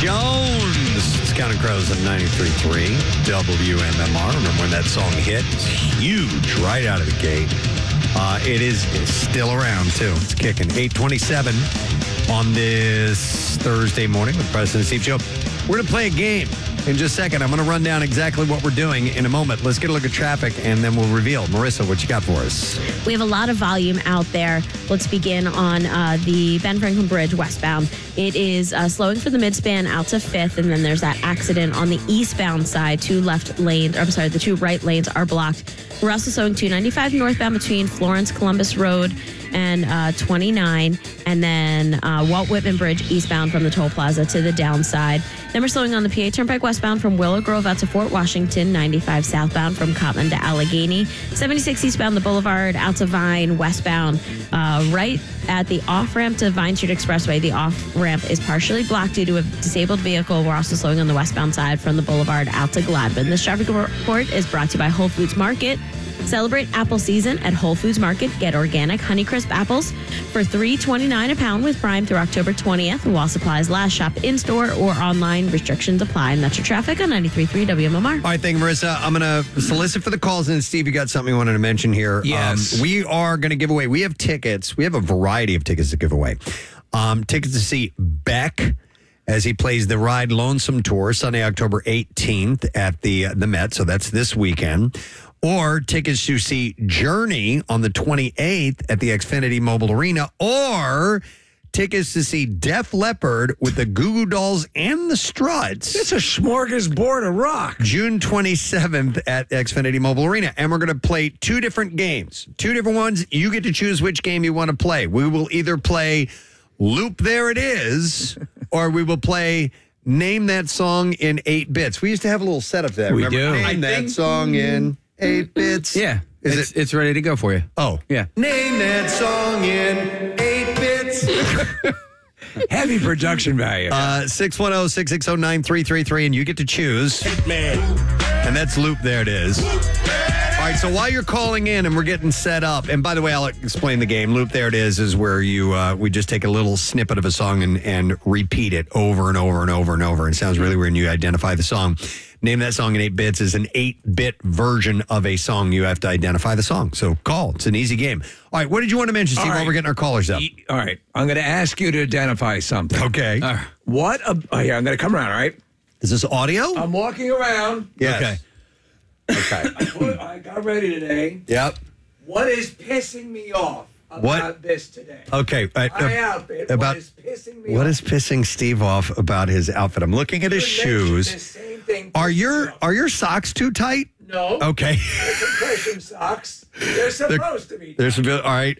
Jones. It's Counting Crows at 93.3 WMMR. Remember when that song hit? It's huge right out of the gate. It's still around, too. It's kicking. 8:27 on this Thursday morning with President Steve Show. We're going to play a game in just a second. I'm going to run down exactly what we're doing in a moment. Let's get a look at traffic, and then we'll reveal. Marissa, what you got for us? We have a lot of volume out there. Let's begin on the Ben Franklin Bridge westbound. It is slowing for the midspan out to 5th, and then there's that accident on the eastbound side. The two right lanes are blocked. We're also slowing 295 northbound between Florence Columbus Road and 29, and then Walt Whitman Bridge eastbound from the toll plaza to the downside. Then we're slowing on the PA Turnpike westbound from Willow Grove out to Fort Washington, 95 southbound from Cotman to Allegheny, 76 eastbound the Boulevard out to Vine westbound, right at the off-ramp to Vine Street Expressway. The off-ramp is partially blocked due to a disabled vehicle. We're also slowing on the westbound side from the Boulevard out to Gladman. This traffic report is brought to you by Whole Foods Market. Celebrate apple season at Whole Foods Market. Get organic Honeycrisp apples for $3.29 a pound with Prime through October 20th. While supplies last, shop in-store or online. Restrictions apply. And that's your traffic on 93.3 WMMR. All right, thank you, Marissa. I'm going to solicit for the calls. And Steve, you got something you wanted to mention here. Yes. We are going to give away. We have tickets. We have a variety of tickets to give away. Tickets to see Beck as he plays the Ride Lonesome Tour Sunday, October 18th at the Met. So that's this weekend. Or tickets to see Journey on the 28th at the Xfinity Mobile Arena. Or tickets to see Def Leppard with the Goo Goo Dolls and the Struts. It's a smorgasbord of rock. June 27th at Xfinity Mobile Arena. And we're going to play two different games. Two different ones. You get to choose which game you want to play. We will either play Loop There It Is, or we will play Name That Song in 8 Bits. We used to have a little setup there. We Remember? do. Name that song in 8 bits. Yeah. It's ready to go for you. Oh. Yeah. Name that song in 8 bits. Heavy production value. 610-660-9333, and you get to choose. And that's Loop There It Is. All right, so while you're calling in and we're getting set up, and by the way, I'll explain the game. Loop There It Is where we just take a little snippet of a song and repeat it over and over and over and over. It sounds really weird, and you identify the song. Name That Song in 8 bits is an 8-bit version of a song. You have to identify the song. So call. It's an easy game. All right, what did you want to mention, Steve, while we're getting our callers up? All right, I'm going to ask you to identify something. Okay. I'm going to come around, all right? Is this audio? I'm walking around. Yes. Okay. I got ready today. Yep. What is pissing me off about this today? Okay. My outfit. What is pissing me off? What is pissing Steve off about his outfit? I'm looking at his shoes. The same thing Are your socks too tight? No. Okay. They're compression socks. They're supposed to be. There's some good. All right.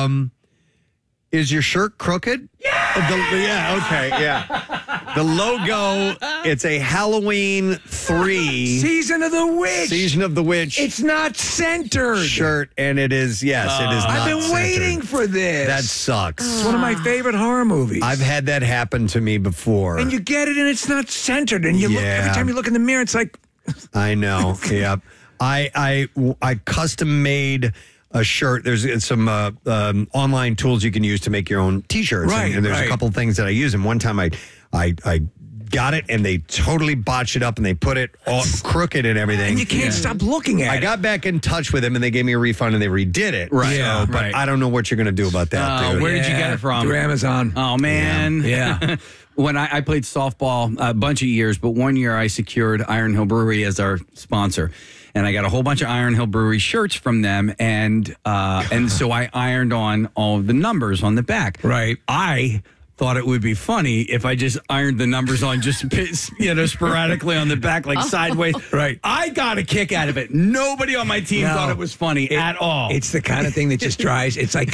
Is your shirt crooked? Yeah. Okay. Yeah. The logo. It's a Halloween 3 Season of the Witch. Season of the Witch. It's not centered. Shirt, and it is. Yes, it is. I've not been waiting centered. for this. That sucks. It's one of my favorite horror movies. I've had that happen to me before. And you get it, and it's not centered. And you look every time you look in the mirror, it's like. I know. Yep. I custom made a shirt. There's some online tools you can use to make your own T-shirts. Right, and there's right. a couple things that I use. And one time I got it, and they totally botched it up, and they put it all crooked and everything. And you can't stop looking at it. I got back in touch with them, and they gave me a refund, and they redid it. Right. Yeah, But right. I don't know what you're going to do about that, dude. Where did you get it from? Through Amazon. Oh, man. Yeah. When I played softball a bunch of years, but one year I secured Iron Hill Brewery as our sponsor. And I got a whole bunch of Iron Hill Brewery shirts from them. And so I ironed on all of the numbers on the back. Right. I thought it would be funny if I just ironed the numbers on just sporadically on the back, like sideways. Right. I got a kick out of it. Nobody on my team thought it was funny at all. It's the kind of thing that just drives. It's like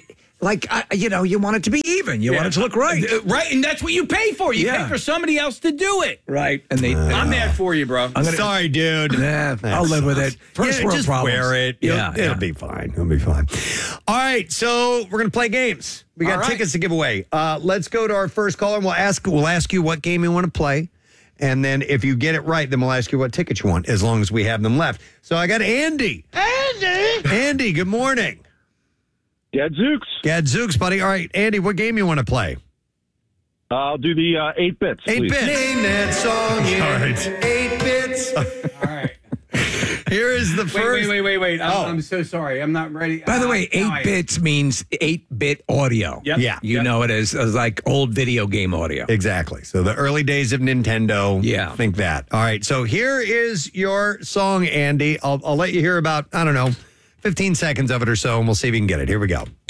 you want it to be even. You want it to look right. Right, and that's what you pay for. You pay for somebody else to do it. Right. And I'm mad for you, bro. Sorry, dude. I'll live with it. First world just problems. wear it. It'll be fine. It'll be fine. All right, so we're gonna play games. We got tickets to give away. Let's go to our first caller, and we'll ask you what game you want to play, and then if you get it right, then we'll ask you what tickets you want, as long as we have them left. So I got Andy. Andy, good morning. Gadzooks. Gadzooks, buddy. All right, Andy, what game you want to play? I'll do the 8 bits. 8 please. bits. Name that song in All right. 8 bits. All right. Here is the first. Wait. Oh. I'm so sorry. I'm not ready. By the way, 8 bits means 8-bit audio. Yep. Yeah. You know it as like old video game audio. Exactly. So the early days of Nintendo. Yeah. Think that. All right. So here is your song, Andy. I'll let you hear about, I don't know, 15 seconds of it or so, and we'll see if you can get it. Here we go.